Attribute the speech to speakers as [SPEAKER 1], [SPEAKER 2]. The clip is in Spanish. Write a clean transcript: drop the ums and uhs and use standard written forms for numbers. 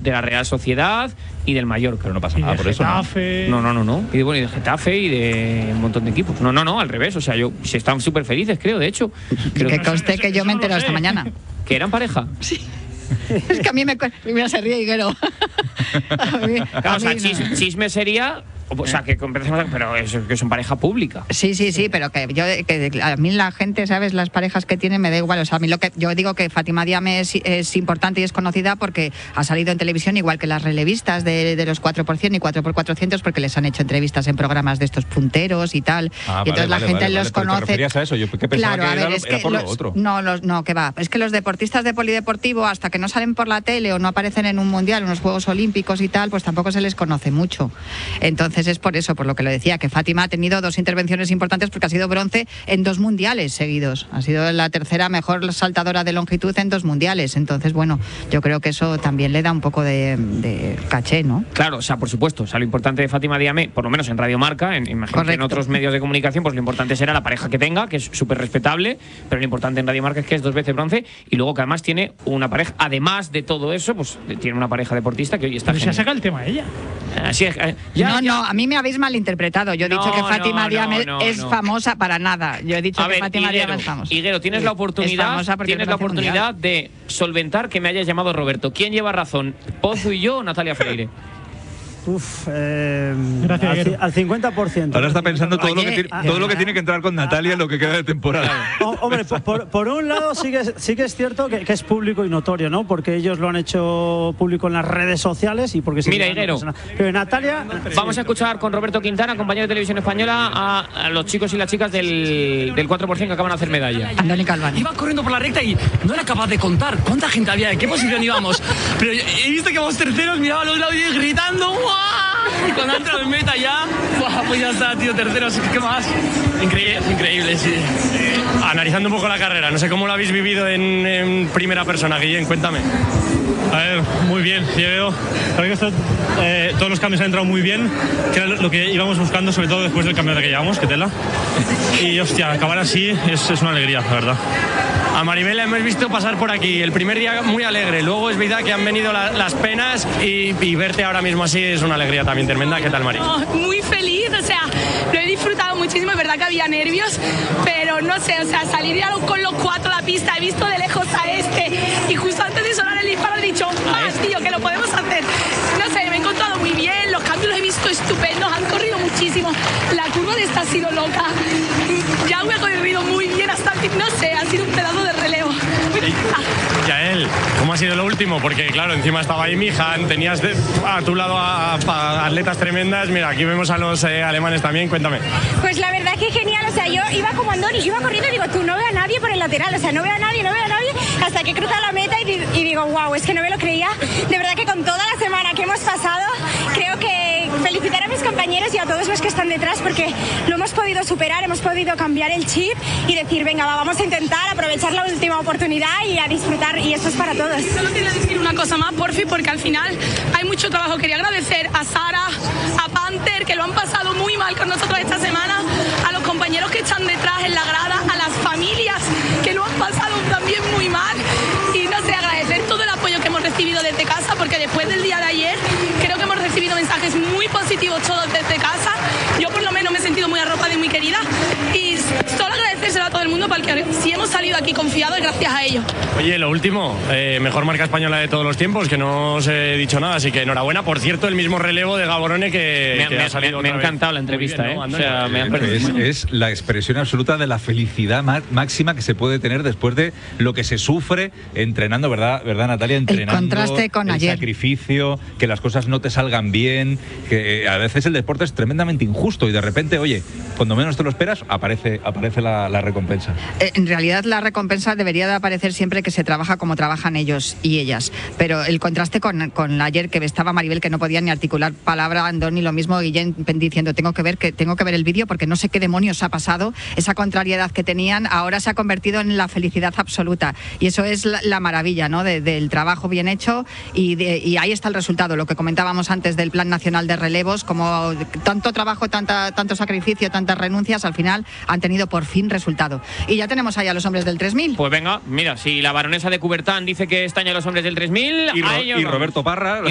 [SPEAKER 1] de la Real Sociedad y del Mallorca.
[SPEAKER 2] Pero no pasa nada por eso, ¿no?
[SPEAKER 1] No. Y de Getafe y de un montón de equipos. No, al revés. O sea, se están súper felices, creo, de hecho.
[SPEAKER 3] Que conste que yo me he enterado esta mañana.
[SPEAKER 1] ¿Que eran pareja?
[SPEAKER 3] Sí. Es que a mí primero se ríe Higuero.
[SPEAKER 1] O sea, chisme sería... O sea, que empecemos, pero es que son pareja pública.
[SPEAKER 3] Sí, pero que a mí la gente, ¿sabes? Las parejas que tienen me da igual. O sea, a mí yo digo que Fátima Diame es importante y es conocida porque ha salido en televisión, igual que las relevistas de los 4% y 4x400, porque les han hecho entrevistas en programas de estos punteros y tal. Y entonces la gente los conoce.
[SPEAKER 2] ¿Te referías a eso? Yo que pensaba que era por lo otro.
[SPEAKER 3] No, que va. Es que los deportistas de polideportivo, hasta que no salen por la tele o no aparecen en un mundial, unos Juegos Olímpicos y tal, pues tampoco se les conoce mucho. Entonces es por eso, por lo que lo decía, que Fátima ha tenido 2 intervenciones importantes porque ha sido bronce en 2 mundiales seguidos. Ha sido la tercera mejor saltadora de longitud en 2 mundiales. Entonces, bueno, yo creo que eso también le da un poco de caché, ¿no?
[SPEAKER 1] Claro, o sea, por supuesto. O sea, lo importante de Fátima Diame, por lo menos en Radio Marca, imagino que en otros medios de comunicación, pues lo importante será la pareja que tenga, que es súper respetable, pero lo importante en Radio Marca es que es 2 veces bronce y luego que además tiene una pareja, además de todo eso, pues tiene una pareja deportista que hoy está...
[SPEAKER 4] Pero se saca el tema ella.
[SPEAKER 1] Así es.
[SPEAKER 3] No, a mí me habéis malinterpretado. Yo he dicho que Fátima Diame es famosa para nada. Yo he dicho que Fátima Diame es famosa.
[SPEAKER 1] Higuero, tienes la oportunidad de solventar que me hayas llamado Roberto. ¿Quién lleva razón? ¿Pozo y yo o Natalia Freire?
[SPEAKER 4] Gracias,
[SPEAKER 5] al 50%.
[SPEAKER 2] Ahora está pensando todo lo que tiene que entrar con Natalia en lo que queda de temporada.
[SPEAKER 5] Hombre, por un lado sí que es cierto que es público y notorio, ¿no? Porque ellos lo han hecho público en las redes sociales y porque...
[SPEAKER 1] Mira, Higuero,
[SPEAKER 5] pero Natalia...
[SPEAKER 1] Vamos a escuchar con Roberto Quintana, compañero de Televisión Española, a los chicos y las chicas del 4% que acaban de hacer medalla.
[SPEAKER 3] Andoni Calvani.
[SPEAKER 6] Iba corriendo por la recta y no era capaz de contar cuánta gente había, en qué posición íbamos. Pero he visto que vamos terceros, miraba a los lados y gritando ¡guau! Y cuando entra en meta ya, pues ya está, tío, terceros, ¿qué más? Increíble, sí.
[SPEAKER 7] Analizando un poco la carrera, no sé cómo lo habéis vivido en primera persona, Guillén, cuéntame.
[SPEAKER 8] A ver, muy bien, yo veo que todos los cambios han entrado muy bien, que era lo que íbamos buscando, sobre todo después del cambio que llevamos, que tela. Y hostia, acabar así es una alegría, la verdad.
[SPEAKER 7] A Maribel la hemos visto pasar por aquí, el primer día muy alegre, luego es verdad que han venido las penas y verte ahora mismo así es una alegría también tremenda. ¿Qué tal, Mari?
[SPEAKER 9] Muy feliz, o sea, lo he disfrutado muchísimo, es verdad que había nervios, pero no sé, o sea, salir ya con los 4 a la pista, he visto de lejos a y justo antes de sonar el disparo he dicho, más tío, que lo podemos hacer. No sé, me he encontrado muy bien, los cambios los he visto estupendos, han corrido muchísimo, la curva de esta ha sido loca, ya me he corrido muy bien hasta el fin, no sé, ha sido un pedazo de relevo.
[SPEAKER 7] Yael, ¿cómo ha sido lo último? Porque claro, encima estaba ahí Mijan, tenías a tu lado a atletas tremendas, mira, aquí vemos a los alemanes también, cuéntame.
[SPEAKER 10] Pues la verdad que genial, o sea, yo iba como Andoni, yo iba corriendo y digo, tú no veo a nadie por el lateral, o sea, no veo a nadie, hasta que cruza la meta y digo, wow, es que no me lo creía. De verdad que con toda la semana que hemos pasado, creo que felicitar a mis compañeros y a todos los que están detrás porque lo hemos podido superar, hemos podido cambiar el chip y decir, venga, vamos a intentar aprovechar la última oportunidad y a disfrutar, y esto es para todos.
[SPEAKER 9] Solo quería decir una cosa más, porfi, porque al final hay mucho trabajo. Quería agradecer a Sara, a Panther, que lo han pasado muy mal con nosotros esta semana, a los compañeros que están detrás en la grada, a las familias que lo han pasado también muy mal, y no sé, agradecer todo el apoyo que hemos recibido desde casa, porque después del día de ayer creo que hemos recibido mensajes muy positivos todos desde casa. Yo por lo menos me he sentido muy arropada y muy querida, y solo agradecérselo a todo el mundo porque si hemos salido aquí confiados es gracias a ellos.
[SPEAKER 7] Oye, lo último, mejor marca española de todos los tiempos, que no os he dicho nada, así que enhorabuena. Por cierto, el mismo relevo de Gaborone que ha salido.
[SPEAKER 1] Me ha encantado la entrevista, bien, ¿no? O sea,
[SPEAKER 2] es la expresión absoluta de la felicidad máxima que se puede tener después de lo que se sufre entrenando, ¿verdad Natalia? Entrenando,
[SPEAKER 3] el contraste con
[SPEAKER 2] el
[SPEAKER 3] ayer.
[SPEAKER 2] Sacrificio, que las cosas no te salgan bien, que a veces el deporte es tremendamente injusto y de repente, oye, cuando menos te lo esperas, aparece la recompensa.
[SPEAKER 3] En realidad la recompensa debería de aparecer siempre que se trabaja como trabajan ellos y ellas, pero el contraste con ayer, que estaba Maribel, que no podía ni articular palabra, Andoni lo mismo, Guillén diciendo tengo que ver el vídeo porque no sé qué demonios ha pasado, esa contrariedad que tenían ahora se ha convertido en la felicidad absoluta, y eso es la maravilla, ¿no? del trabajo bien hecho, y ahí está el resultado, lo que comentábamos antes del Plan Nacional de Relevos, como tanto trabajo, tanto sacrificio, tantas renuncias, al final han tenido por fin resultado. Y ya tenemos ahí a los hombres del 3000.
[SPEAKER 1] Pues venga, mira, si la baronesa de Coubertin dice que están ya los hombres del 3000...
[SPEAKER 2] Y Roberto Parra...